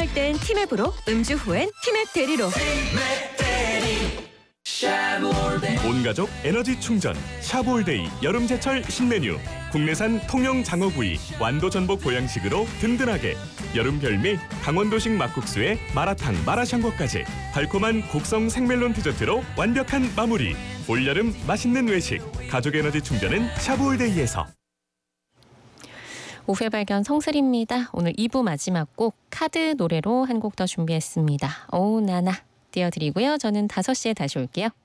필요할 땐 티맵으로, 음주 후엔 티맵 대리로. 온가족 에너지 충전 샤브올데이 여름제철 신메뉴. 국내산 통영 장어구이 완도 전복 보양식으로 든든하게. 여름 별미 강원도식 막국수에 마라탕 마라샹궈까지 달콤한 곡성 생멜론 디저트로 완벽한 마무리. 올여름 맛있는 외식 가족 에너지 충전은 샤브올데이에서. 오후의 발견 성슬입니다. 오늘 2부 마지막 곡 카드 노래로 한 곡 더 준비했습니다. 오우 나나 띄워드리고요. 저는 5시에 다시 올게요.